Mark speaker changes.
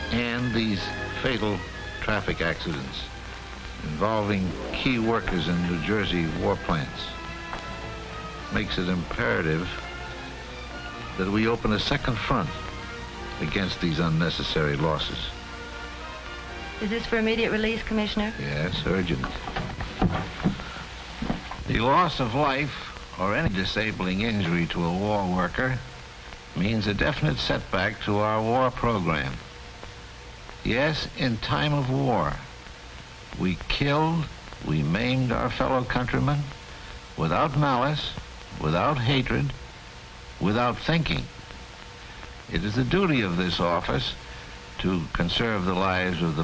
Speaker 1: and these fatal traffic accidents involving key workers in New Jersey war plants makes it imperative that we open a second front against these unnecessary losses.
Speaker 2: Is this for immediate release, Commissioner?
Speaker 1: Yes, urgent. The loss of life or any disabling injury to a war worker means a definite setback to our war program. Yes, in time of war, we killed, we maimed our fellow countrymen without malice, without hatred, without thinking. It is the duty of this office to conserve the lives of the